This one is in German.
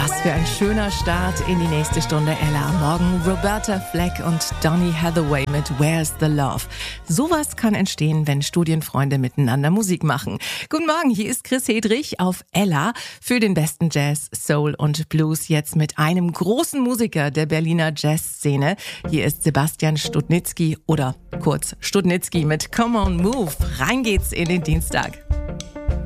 Was für ein schöner Start in die nächste Stunde Ella. Morgen Roberta Fleck und Donny Hathaway mit Where's the Love. Sowas kann entstehen, wenn Studienfreunde miteinander Musik machen. Guten Morgen, hier ist Chris Hedrich auf Ella für den besten Jazz, Soul und Blues. Jetzt mit einem großen Musiker der Berliner Jazzszene. Hier ist Sebastian Studnitzky oder kurz Studnitzky mit Come on Move. Rein geht's in den Dienstag.